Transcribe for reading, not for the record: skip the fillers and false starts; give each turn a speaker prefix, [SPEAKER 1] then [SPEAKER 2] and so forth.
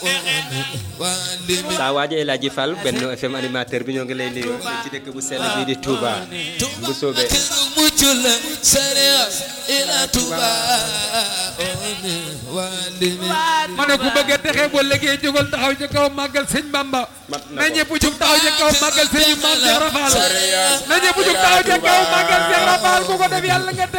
[SPEAKER 1] saa waajo El Hadji Fall Benno FM animateur bi ñoo ngi lay nuyu ci dëkk bu sell bi di Touba bu soobee
[SPEAKER 2] muccul sariya ila Touba
[SPEAKER 3] ma ne ku bëgg a texe boo liggéey jógal taxaw ci kaw màggal sëñ Bamba na ñëpp jóg taxaw ci kaw màggal sëñ Maam Cheikh Rafal na ñëpp jóg taxaw ci kaw màggal Cheikh Rafal ku ko def yàlla nga